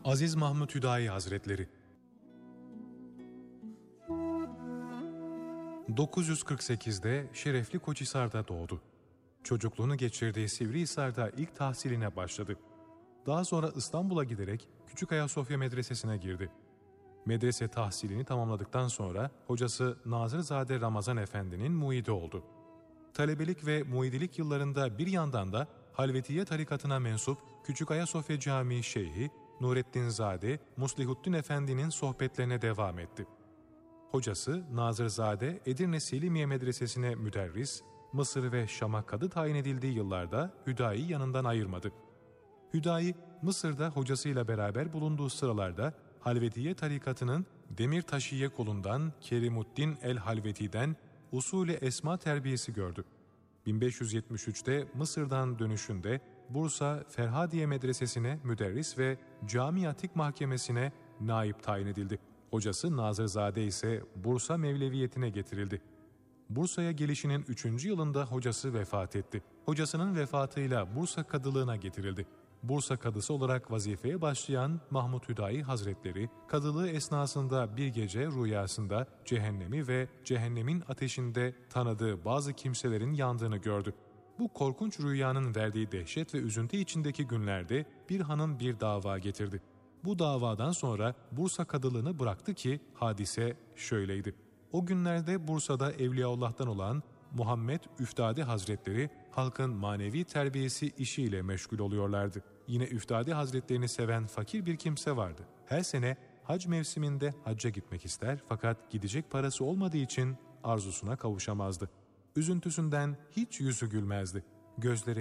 Aziz Mahmud Hüdayi Hazretleri 948'de şerefli Koçhisar'da doğdu. Çocukluğunu geçirdiği Sivrihisar'da ilk tahsiline başladı. Daha sonra İstanbul'a giderek Küçük Ayasofya Medresesi'ne girdi. Medrese tahsilini tamamladıktan sonra hocası Nazırzade Ramazan Efendi'nin muidi oldu. Talebelik ve muidilik yıllarında bir yandan da Halvetiye tarikatına mensup Küçük Ayasofya Camii Şeyhi Nurettinzade Muslihuddin Efendi'nin sohbetlerine devam etti. Hocası Nazırzade Edirne Selimiye Medresesi'ne müderris, Mısır ve Şam'a kadı tayin edildiği yıllarda Hüdayi yanından ayırmadı. Hüdayi, Mısır'da hocasıyla beraber bulunduğu sıralarda Halvetiye tarikatının Demirtaşiye kolundan Kerimuddin el-Halveti'den usulü esma terbiyesi gördü. 1573'te Mısır'dan dönüşünde Bursa Ferhadiye Medresesi'ne müderris ve Camiatik Mahkemesi'ne naip tayin edildi. Hocası Nazırzade ise Bursa Mevleviyetine getirildi. Bursa'ya gelişinin 3. yılında hocası vefat etti. Hocasının vefatıyla Bursa kadılığına getirildi. Bursa kadısı olarak vazifeye başlayan Mahmud Hüdayi Hazretleri, kadılığı esnasında bir gece rüyasında cehennemi ve cehennemin ateşinde tanıdığı bazı kimselerin yandığını gördü. Bu korkunç rüyanın verdiği dehşet ve üzüntü içindeki günlerde bir hanın bir dava getirdi. Bu davadan sonra Bursa kadılığını bıraktı ki hadise şöyleydi. O günlerde Bursa'da Evliyaullah'tan olan Muhammed Üftadi Hazretleri halkın manevi terbiyesi işiyle meşgul oluyorlardı. Yine Üftadi Hazretlerini seven fakir bir kimse vardı. Her sene hac mevsiminde hacca gitmek ister fakat gidecek parası olmadığı için arzusuna kavuşamazdı. Üzüntüsünden hiç yüzü gülmezdi. Gözleri